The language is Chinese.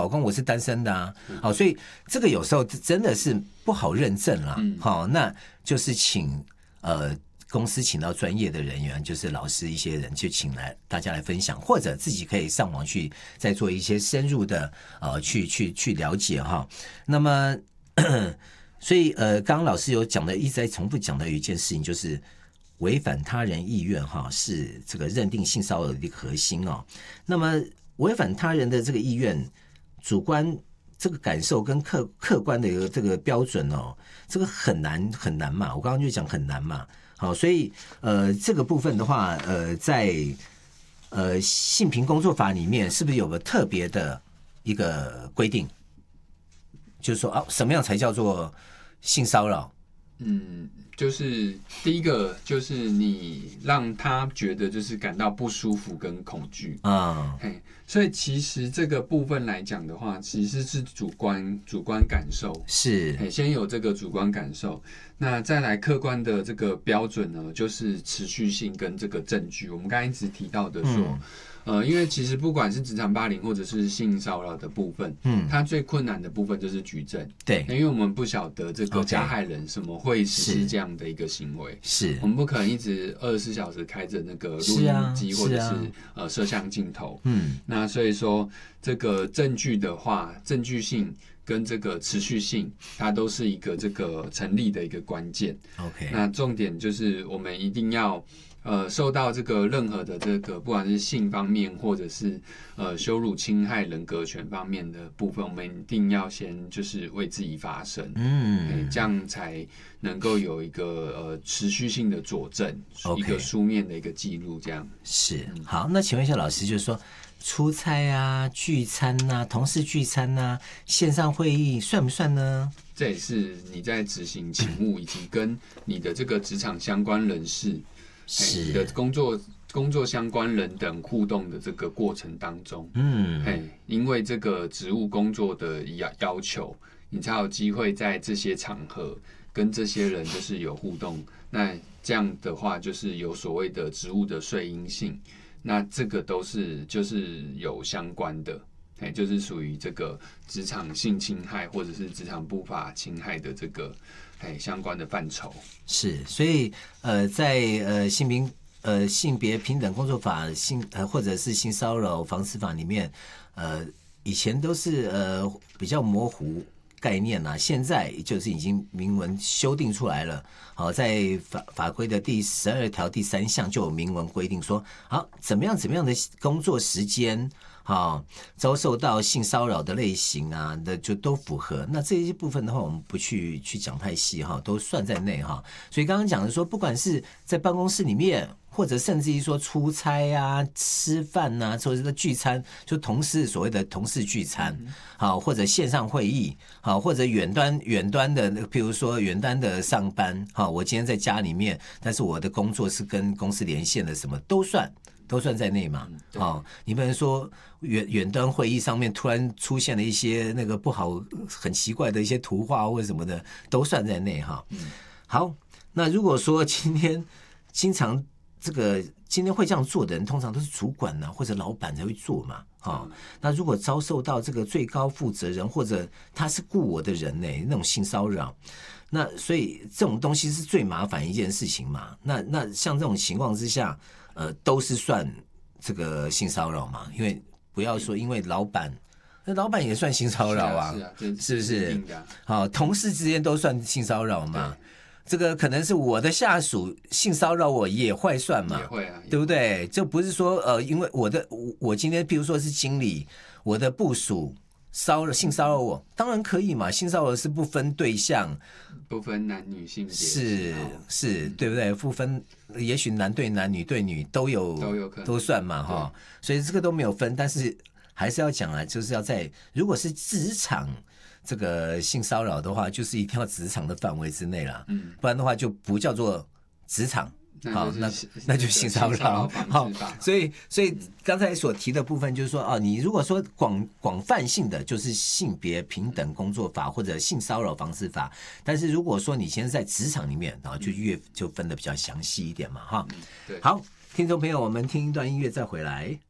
老公，我是单身的啊。好，所以这个有时候真的是不好认证啦。好，那就是请公司请到专业的人员，就是老师一些人，就请来大家来分享，或者自己可以上网去再做一些深入的去了解哈。那么所以刚刚老师有讲的，一直在重复讲的有一件事情，就是违反他人意愿哈，是这个认定性骚扰的一个核心哦。那么违反他人的这个意愿，主观这个感受跟客观的一个这个标准哦，这个很难嘛。我刚刚就讲很难嘛。好，所以这个部分的话，在性平工作法里面，是不是有个特别的一个规定？就是说什么样才叫做性骚扰？ 就是第一个就是你让他觉得就是感到不舒服跟恐惧啊，所以其实这个部分来讲的话，其实是主观感受，是先有这个主观感受，那再来客观的这个标准呢，就是持续性跟这个证据。我们刚才一直提到的说。因为其实不管是职场霸凌或者是性骚扰的部分，它最困难的部分就是举证。对，因为我们不晓得这个加害人什么会实施这样的一个行为，是我们不可能一直24小时开着那个录音机或者是摄像镜头。那所以说这个证据的话，证据性跟这个持续性，它都是一个这个成立的一个关键。OK， 那重点就是我们一定要。受到这个任何的这个不管是性方面或者是羞辱侵害人格权方面的部分，我们一定要先就是为自己发声，这样才能够有一个持续性的佐证，一个书面的一个记录，这样是好。那请问一下老师，就是说出差啊、聚餐啊、同事聚餐啊、线上会议算不算呢？ 这也是你在执行勤务以及跟你的这个职场相关人士。你的工作相关人等互动的这个过程当中，因为这个职务工作的要求，你才有机会在这些场合跟这些人就是有互动。那这样的话，就是有所谓的职务的遂因性，那这个都是就是有相关的，就是属于这个职场性侵害或者是职场不法侵害的这个。相关的范畴是，所以在性别平等工作法或者是性骚扰防治法里面，以前都是比较模糊概念啊，现在就是已经明文修订出来了。好，在法规的第12条第3项就有明文规定说，好怎么样的工作时间。遭受到性骚扰的类型啊，的就都符合。那这些部分的话，我们不去讲太细哈，都算在内哈。所以刚刚讲的说，不管是在办公室里面，或者甚至于说出差啊、吃饭啊，或者是聚餐，就所谓的同事聚餐，好，或者线上会议，好，或者远端的，譬如说远端的上班，好，我今天在家里面，但是我的工作是跟公司连线的，什么都算在内嘛。你不能说远端会议上面突然出现了一些那个不好、很奇怪的一些图画或者什么的，都算在内哈。好，那如果说今天会这样做的人，通常都是主管或者老板才会做嘛。那如果遭受到这个最高负责人或者他是雇我的人那种性骚扰，那所以这种东西是最麻烦一件事情嘛。那像这种情况之下，都是算这个性骚扰嘛？因为不要说因为老板也算性骚扰啊，是不是？好，同事之间都算性骚扰嘛。这个可能是我的下属性骚扰我也会算嘛，也会啊，对不对？就不是说因为我今天譬如说是经理，我的部属性骚扰我，当然可以嘛。性骚扰是不分对象， 不分男女性别， 是，对不对？不分，也许男对男、女对女都有可能都算嘛哈。所以这个都没有分，但是还是要讲啊，就是要在如果是职场。这个性骚扰的话，就是一定要职场的范围之内啦，不然的话就不叫做职场，好，那就性骚扰。好，所以刚才所提的部分就是说，你如果说广泛性的就是性别平等工作法或者性骚扰防治法，但是如果说你现在在职场里面，然后就分得比较详细一点嘛，哈。好，听众朋友，我们听一段音乐再回来。